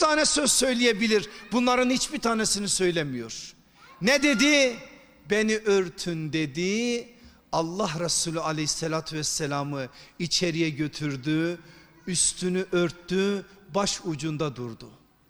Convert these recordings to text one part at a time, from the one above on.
tane söz söyleyebilir. Bunların hiçbir tanesini söylemiyor. Ne dedi? Beni örtün dedi. Allah Resulü aleyhissalatü vesselam'ı içeriye götürdü. Üstünü örttü. Baş ucunda durdu.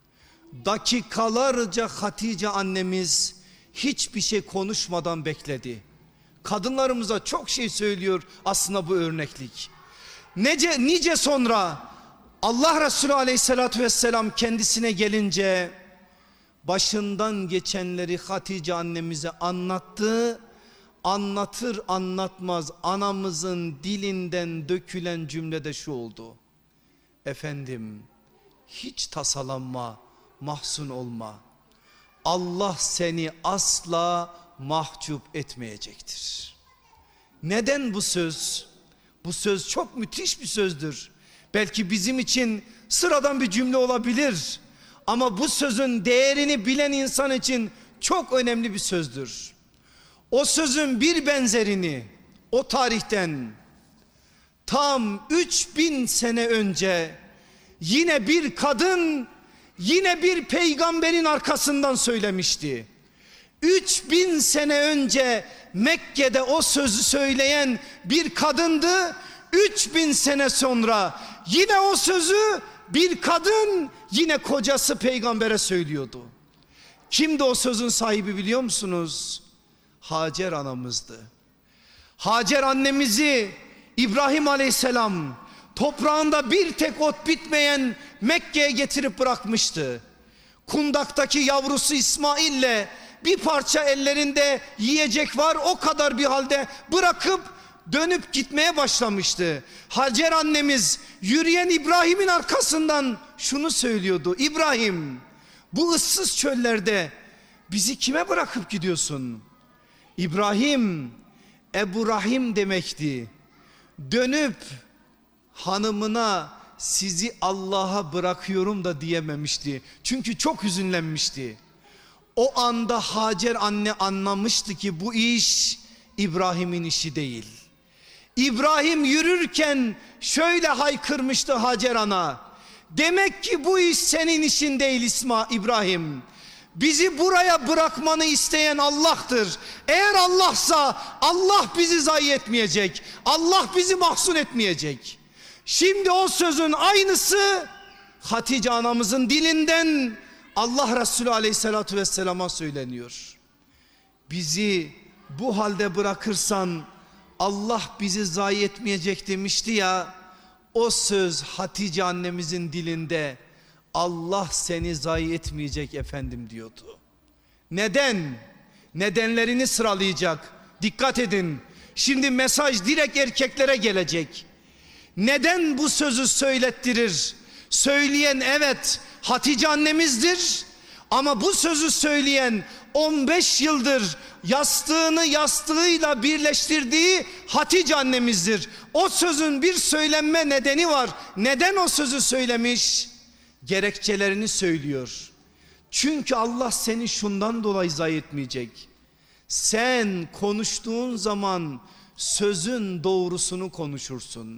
Dakikalarca Hatice annemiz hiçbir şey konuşmadan bekledi. Kadınlarımıza çok şey söylüyor aslında bu örneklik. Nice sonra Allah Resulü aleyhissalatü vesselam kendisine gelince başından geçenleri Hatice annemize anlattı. Anlatır anlatmaz anamızın dilinden dökülen cümlede şu oldu: efendim, hiç tasalanma, mahzun olma. Allah seni asla mahcup etmeyecektir. Neden bu söz? Bu söz çok müthiş bir sözdür. Belki bizim için sıradan bir cümle olabilir. Ama bu sözün değerini bilen insan için çok önemli bir sözdür. O sözün bir benzerini o tarihten tam 3000 sene önce yine bir kadın yine bir peygamberin arkasından söylemişti. 3000 sene önce Mekke'de o sözü söyleyen bir kadındı. 3000 sene sonra yine o sözü bir kadın yine kocası peygambere söylüyordu. Kimdi o sözün sahibi biliyor musunuz? Hacer anamızdı. Hacer annemizi İbrahim aleyhisselam toprağında bir tek ot bitmeyen Mekke'ye getirip bırakmıştı. Kundaktaki yavrusu İsmail'le bir parça ellerinde yiyecek var, o kadar bir halde bırakıp dönüp gitmeye başlamıştı. Hacer annemiz yürüyen İbrahim'in arkasından şunu söylüyordu: İbrahim, bu ıssız çöllerde bizi kime bırakıp gidiyorsun? İbrahim Ebu Rahim demekti. Dönüp hanımına sizi Allah'a bırakıyorum da diyememişti. Çünkü çok hüzünlenmişti. O anda Hacer anne anlamıştı ki bu iş İbrahim'in işi değil. İbrahim yürürken şöyle haykırmıştı Hacer ana: demek ki bu iş senin işin değil İbrahim. Bizi buraya bırakmanı isteyen Allah'tır. Eğer Allah'sa Allah bizi zayi etmeyecek. Allah bizi mahzun etmeyecek. Şimdi o sözün aynısı Hatice anamızın dilinden Allah Resulü aleyhissalatü vesselama söyleniyor. Bizi bu halde bırakırsan Allah bizi zayi etmeyecek demişti ya. O söz Hatice annemizin dilinde Allah seni zayi etmeyecek efendim diyordu. Neden? Nedenlerini sıralayacak. Dikkat edin. Şimdi mesaj direkt erkeklere gelecek. Neden bu sözü söylettirir? Söyleyen evet Hatice annemizdir. Ama bu sözü söyleyen 15 yıldır yastığını yastığıyla birleştirdiği Hatice annemizdir. O sözün bir söylenme nedeni var. Neden o sözü söylemiş? Gerekçelerini söylüyor. Çünkü Allah seni şundan dolayı zayi etmeyecek. Sen konuştuğun zaman sözün doğrusunu konuşursun.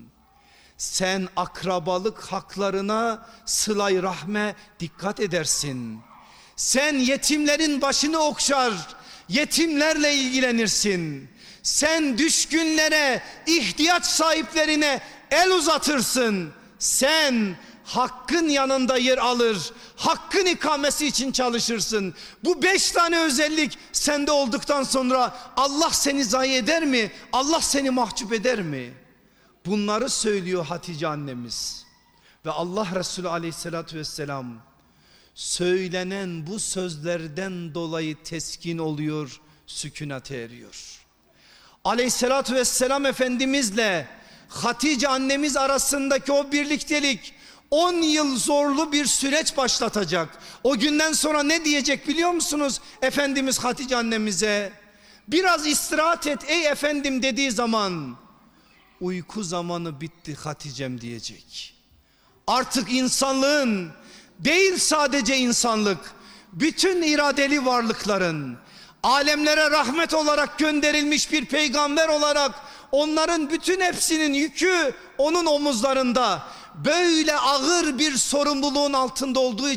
Sen akrabalık haklarına, sıla-i rahme dikkat edersin. Sen yetimlerin başını okşar, yetimlerle ilgilenirsin. Sen düşkünlere, ihtiyaç sahiplerine el uzatırsın. Sen hakkın yanında yer alır, hakkın ikamesi için çalışırsın. Bu 5 tane özellik sende olduktan sonra Allah seni zayi eder mi? Allah seni mahcup eder mi? Bunları söylüyor Hatice annemiz. Ve Allah Resulü aleyhissalatü vesselam söylenen bu sözlerden dolayı teskin oluyor, sükunete eriyor. Aleyhissalatü vesselam Efendimizle Hatice annemiz arasındaki o birliktelik 10 yıl zorlu bir süreç başlatacak. O günden sonra ne diyecek biliyor musunuz Efendimiz Hatice annemize? Biraz istirahat et ey efendim dediği zaman uyku zamanı bitti Hatice'm diyecek. Artık insanlığın değil sadece insanlık, bütün iradeli varlıkların alemlere rahmet olarak gönderilmiş bir peygamber olarak onların bütün hepsinin yükü onun omuzlarında. Böyle ağır bir sorumluluğun altında olduğu